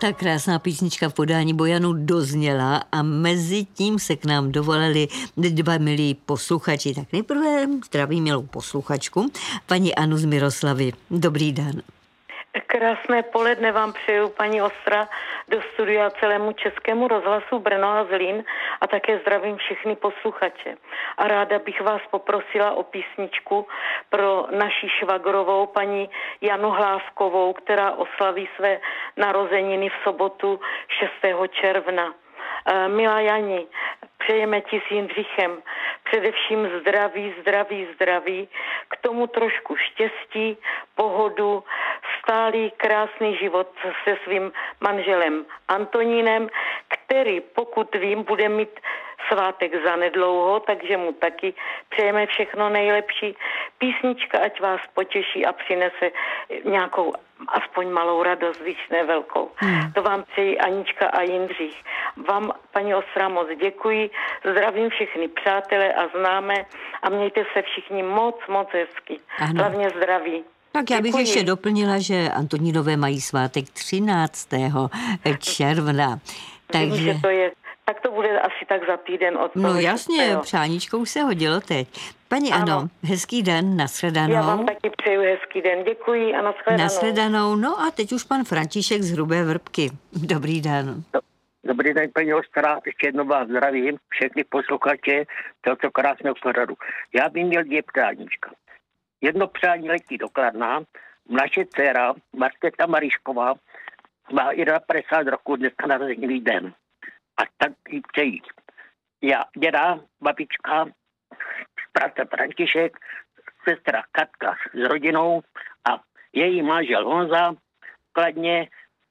Ta krásná písnička v podání Bojanu dozněla a mezi tím se k nám dovolali dva milí posluchači. Tak nejprve zdraví milou posluchačku, paní Anu z Miroslavy. Dobrý den. Krásné poledne vám přeju, paní Ostra, do studia celému Českému rozhlasu Brno a Zlín a také zdravím všechny posluchače. A ráda bych vás poprosila o písničku pro naši švagrovou paní Janu Hlávkovou, která oslaví své narozeniny v sobotu 6. června. Milá Jani, přejeme ti s Jindřichem především zdraví, k tomu trošku štěstí, pohodu, stálý krásný život se svým manželem Antonínem, který, pokud vím, bude mít svátek zanedlouho, takže mu taky přejeme všechno nejlepší. Písnička ať vás potěší a přinese nějakou aspoň malou radost, když ne velkou. To vám přeji Anička a Jindřich. Vám, paní Ostra, moc děkuji, zdravím všechny přátele a známé a mějte se všichni moc hezky. Ano. Hlavně zdraví. Tak já bych ještě doplnila, že Antonínové mají svátek 13. června. Takže... Vím, že to je. Tak to bude asi tak za týden od toho. No jasně, přáníčkou se hodilo teď. Paní Ano, hezký den, nashledanou. Já vám taky přeju hezký den, děkuji a nashledanou. Nashledanou, no a teď už pan František z Hrubé Vrbky. Dobrý den. Dobrý den, paní Ostra, ještě jednou vás zdravím, všechny posluchače tohoto krásného pořadu. Já bych měl 2 přáníčka. Jedno přání letí do Kladna, naše dcera Markéta Marišková má 51 roku, dneska narozený den. A tak jí přeji. Já, děda, babička, bratr František, sestra Katka s rodinou a její manžel Honza, Kladně,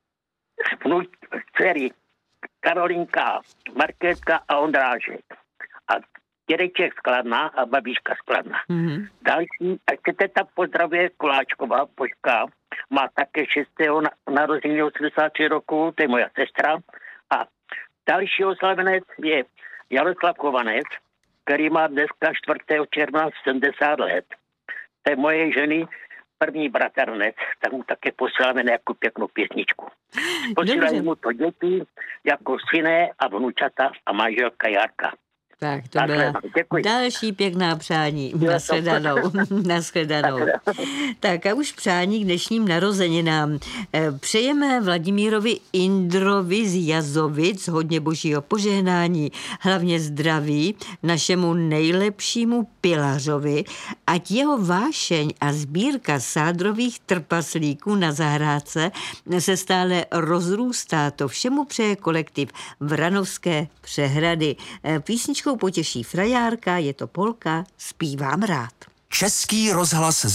dcery Karolinka, Markétka a Ondrážek. A dědeček z Kladna a babička z Kladna. Mm-hmm. Další, a chcete tam pozdravuje Koláčková, Božka, má také 6. narozeniny 83 roku, to je moja sestra. A další oslavenec je Jaroslav Chovanec, který má dneska 4. června 70 let. To je moje ženy první bratranec, tak mu také posíláme nějakou pěknou pěsničku. Posílají mu to děti jako syné a vnučata a manželka Jarka. Tak to byla další pěkná přání. Nashledanou. Tak a už přání k dnešním narozeninám. Přejeme Vladimírovi Indrovi z Jazovic hodně božího požehnání, hlavně zdraví, našemu nejlepšímu pilařovi, ať jeho vášeň a sbírka sádrových trpaslíků na zahrádce se stále rozrůstá. To všemu přeje kolektiv Vranovské přehrady. Písničkou potěší frajárka, je to polka, zpívám rád. Český rozhlas